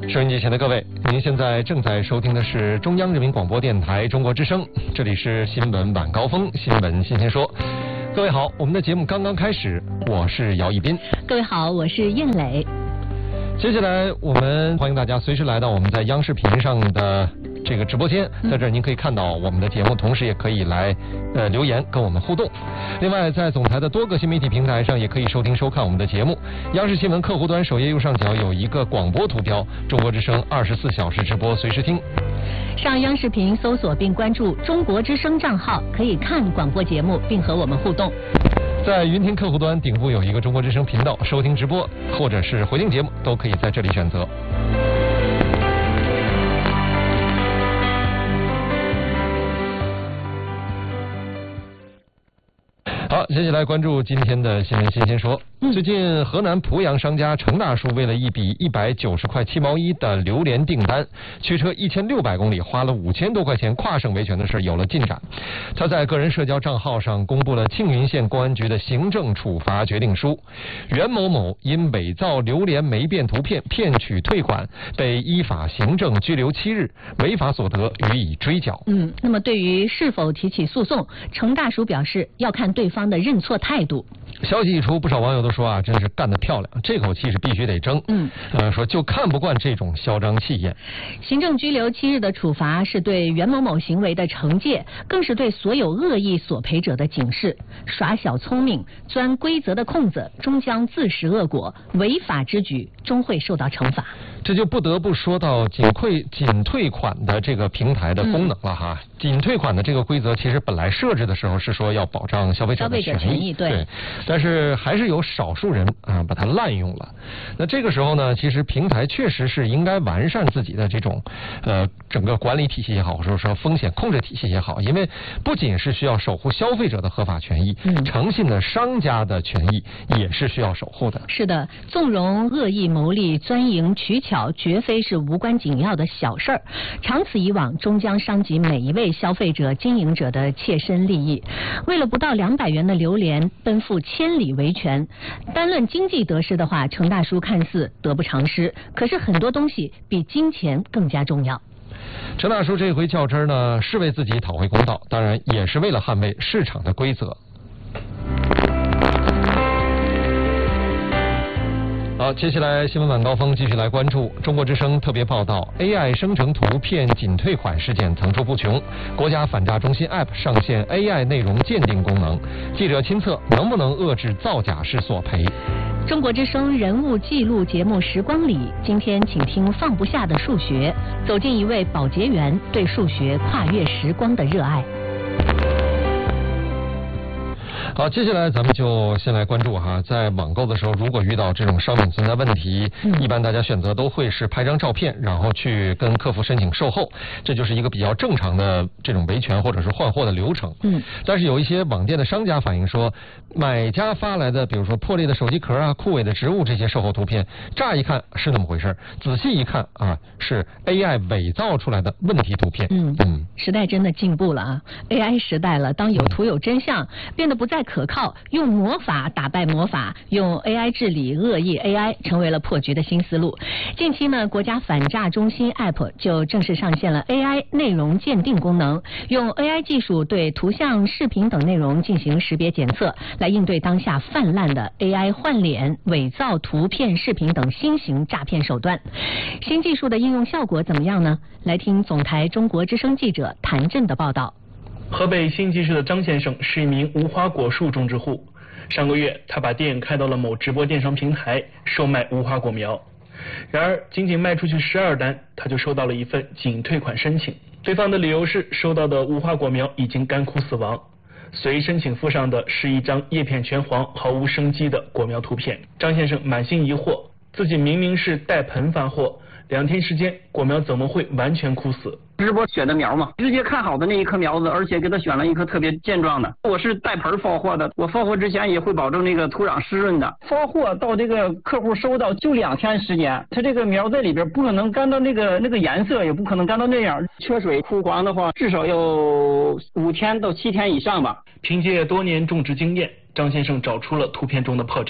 收音机前的各位，您现在正在收听的是中央人民广播电台中国之声，这里是新闻晚高峰，新闻新鲜说。各位好，我们的节目刚刚开始，我是姚一斌。 各位好，我是燕磊。 接下来我们欢迎大家随时来到我们在央视频上的这个直播间，在这儿您可以看到我们的节目，同时也可以来留言跟我们互动。另外，在总台的多个新媒体平台上也可以收听收看我们的节目。央视新闻客户端首页右上角有一个广播图标，中国之声24小时直播，随时听。 上央视频搜索并关注中国之声账号，可以看广播节目并和我们互动。 在云听客户端顶部有一个中国之声频道，收听直播或者是回听节目都可以在这里选择。好，接下来关注今天的新闻新鲜说。最近河南濮阳商家程大叔为了一笔190块7毛1的榴莲订单，驱车1600公里，花了5000多块钱跨省维权的事有了进展。他在个人社交账号上公布了庆云县公安局的行政处罚决定书，袁某某因伪造榴莲霉变图片骗取退款，被依法行政拘留7日，违法所得予以追缴。 那么对于是否提起诉讼，程大叔表示要看对方的认错态度。 消息一出，不少网友都说啊，真是干得漂亮，这口气是必须得争。说就看不惯这种嚣张气焰。 行政拘留7日的处罚是对袁某某行为的惩戒，更是对所有恶意索赔者的警示。耍小聪明、钻规则的空子，终将自食恶果；违法之举终会受到惩罚。 这就不得不说到仅退款的这个平台的功能了哈。仅退款的这个规则，其实本来设置的时候是说要保障消费者的权益， 对。 但是还是有少数人把它滥用了。那这个时候呢，其实平台确实是应该完善自己的这种整个管理体系也好，或者说风险控制体系也好，因为不仅是需要守护消费者的合法权益，诚信的商家的权益也是需要守护的。 是的，纵容恶意牟利、钻营取巧，绝非是无关紧要的小事儿，长此以往，终将伤及每一位消费者、经营者的切身利益。为了不到200元的榴莲，奔赴千里维权，单论经济得失的话，程大叔看似得不偿失，可是很多东西比金钱更加重要。 程大叔这回较真呢，是为自己讨回公道，当然也是为了捍卫市场的规则。好，接下来新闻晚高峰继续来关注中国之声特别报道 AI 生成图片仅退款事件层出不穷，国家反诈中心 App 上线 AI 内容鉴定功能，记者亲测能不能遏制造假式索赔。 中国之声人物记录节目时光里，今天请听放不下的数学，走进一位保洁员对数学跨越时光的热爱。 好，接下来咱们就先来关注哈，在网购的时候，如果遇到这种商品存在问题，一般大家选择都会是拍张照片，然后去跟客服申请售后，这就是一个比较正常的这种维权或者是换货的流程。但是有一些网店的商家反映说，买家发来的比如说破裂的手机壳啊、枯萎的植物这些售后图片，乍一看是那么回事，仔细一看是 AI 伪造出来的问题图片。 时代真的进步了啊 ，AI 时代了，当有图有真相变得不再可靠，用魔法打败魔法，用 AI 治理恶意 AI 成为了破局的新思路。近期呢，国家反诈中心 App 就正式上线了 AI 内容鉴定功能，用 AI 技术对图像、视频等内容进行识别检测，来应对当下泛滥的 AI 换脸、伪造图片、视频等新型诈骗手段。新技术的应用效果怎么样呢？来听总台中国之声记者谭震的报道。 河北新集市的张先生是一名无花果树种植户。上个月，他把店开到了某直播电商平台，售卖无花果苗。然而，仅仅卖出去12单，他就收到了一份仅退款申请。对方的理由是，收到的无花果苗已经干枯死亡。随申请附上的是一张叶片全黄、毫无生机的果苗图片。张先生满心疑惑，自己明明是带盆发货，2天时间，果苗怎么会完全枯死？ 直播选的苗嘛，直接看好的那一棵苗子，而且给他选了一棵特别健壮的。我是带盆发货的，我发货之前也会保证那个土壤湿润的。发货到这个客户收到就2天时间，他这个苗在里边不可能干到那个颜色，也不可能干到那样。缺水枯黄的话，至少要5天到7天以上吧。 凭借多年种植经验，张先生找出了图片中的破绽。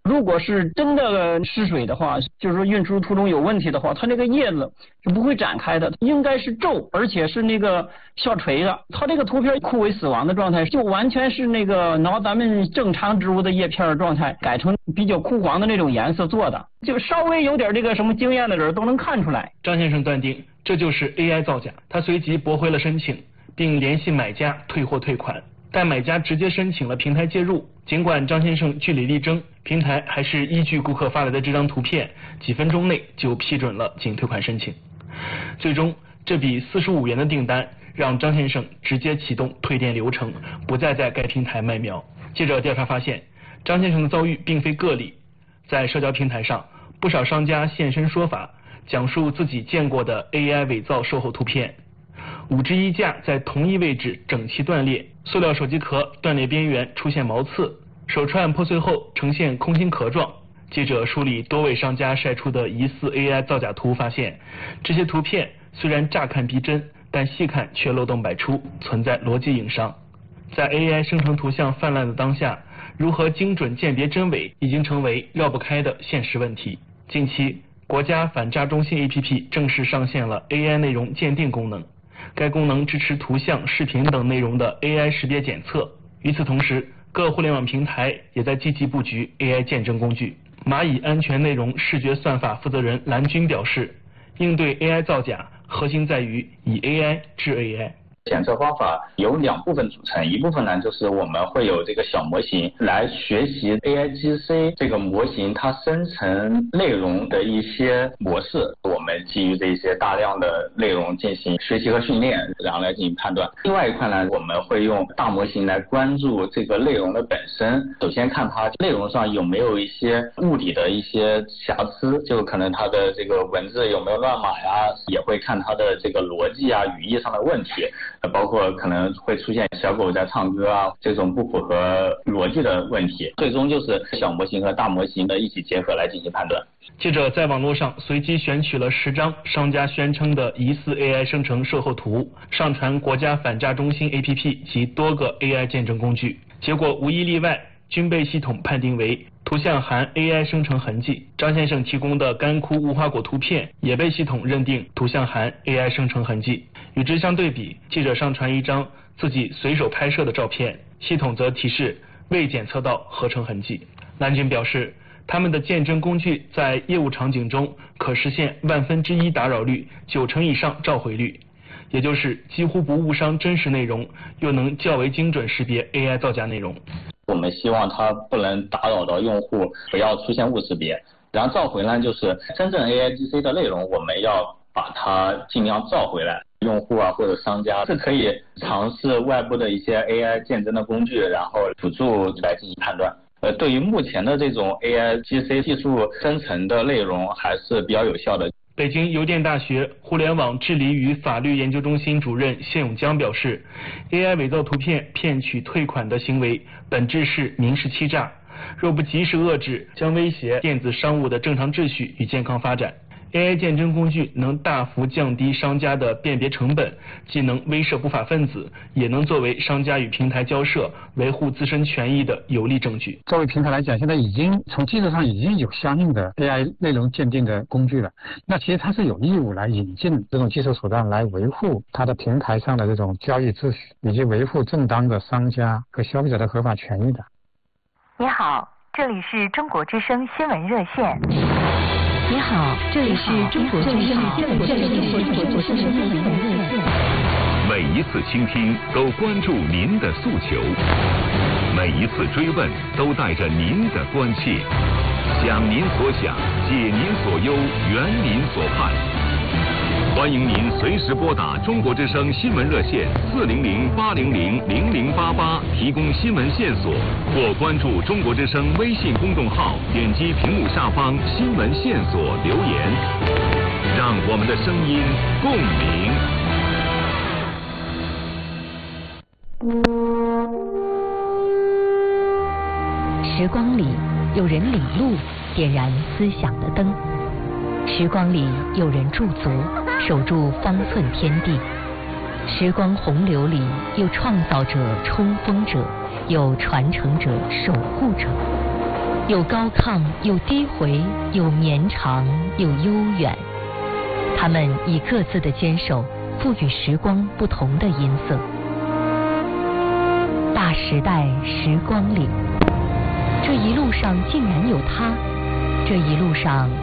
如果是真的失水的话，就是说运输途中有问题的话，它那个叶子是不会展开的，应该是皱，而且是那个下垂的。它这个图片枯萎死亡的状态，就完全是那个拿咱们正常植物的叶片的状态改成比较枯黄的那种颜色做的，就稍微有点这个什么经验的人都能看出来。 张先生断定这就是 AI 造假，他随即驳回了申请，并联系买家退货退款。但买家直接申请了平台介入，尽管张先生据理力争，平台还是依据顾客发来的这张图片，几分钟内就批准了仅退款申请。最终，这笔45元的订单让张先生直接启动退店流程，不再在该平台卖苗。记者调查发现，张先生的遭遇并非个例，在社交平台上，不少商家现身说法，讲述自己见过的 AI 伪造售后图片。5只衣架在同一位置整齐断裂，塑料手机壳断裂边缘出现毛刺，手串破碎后呈现空心壳状。记者梳理多位商家晒出的疑似 AI 造假图，发现这些图片虽然乍看逼真，但细看却漏洞百出，存在逻辑硬伤。在 AI 生成图像泛滥的当下，如何精准鉴别真伪已经成为绕不开的现实问题。近期，国家反诈中心 APP 正式上线了 AI 内容鉴定功能。该功能支持图像、视频等内容的 AI 识别检测。与此同时，各互联网平台也在积极布局 AI 鉴证工具。蚂蚁安全内容视觉算法负责人蓝军表示，应对 AI 造假，核心在于以 AI 治 AI。 检测方法由2部分组成，一部分呢就是我们会有这个小模型来学习 AIGC 这个模型它生成内容的一些模式，我们基于这些大量的内容进行学习和训练，然后来进行判断。另外一块呢，我们会用大模型来关注这个内容的本身，首先看它内容上有没有一些物理的一些瑕疵，就可能它的这个文字有没有乱码呀，也会看它的这个逻辑啊、语义上的问题。包括可能会出现小狗在唱歌啊，这种不符合逻辑的问题，最终就是小模型和大模型的一起结合来进行判断。 记者在网络上随机选取了10张商家宣称的疑似 AI 生成售后图，上传国家反诈中心 APP 及多个 AI 鉴证工具，结果无一例外均被系统判定为图像含 AI 生成痕迹。张先生提供的干枯无花果图片也被系统认定图像含 AI 生成痕迹。与之相对比，记者上传一张自己随手拍摄的照片，系统则提示未检测到合成痕迹。蓝军表示，他们的鉴证工具在业务场景中可实现1/1000打扰率、90%以上召回率，也就是几乎不误伤真实内容，又能较为精准识别 AI 造假内容。 我们希望它不能打扰到用户，不要出现误识别。然后召回呢，就是真正 AIGC 的内容，我们要把它尽量召回来。用户啊或者商家是可以尝试外部的一些 AI 鉴证的工具，然后辅助来进行判断。对于目前的这种 AIGC 技术生成的内容还是比较有效的。 北京邮电大学互联网治理与法律研究中心主任谢永江表示， AI 伪造图片骗取退款的行为本质是民事欺诈，若不及时遏制，将威胁电子商务的正常秩序与健康发展。AI 鉴证工具能大幅降低商家的辨别成本，既能威慑不法分子，也能作为商家与平台交涉、维护自身权益的有力证据。 作为平台来讲，现在已经从技术上已经有相应的 AI 内容鉴定的工具了。那其实它是有义务来引进这种技术手段来维护它的平台上的这种交易秩序，以及维护正当的商家和消费者的合法权益的。 你好，这里是中国之声新闻热线。 你好，这里是中国之声新闻热线。 每一次倾听都关注您的诉求，每一次追问都带着您的关切，想您所想，解您所忧，圆您所盼。欢迎您随时拨打中国之声新闻热线400-800-0088，提供新闻线索，或关注中国之声微信公众号，点击屏幕下方新闻线索留言，让我们的声音共鸣。时光里，有人领路，点燃思想的灯；时光里，有人驻足，守住方寸天地。时光洪流里，有创造者、冲锋者，有传承者、守护者。 有高亢，有低回，有绵长，有悠远。他们以各自的坚守，赋予时光不同的音色。大时代时光里，这一路上竟然有他，这一路上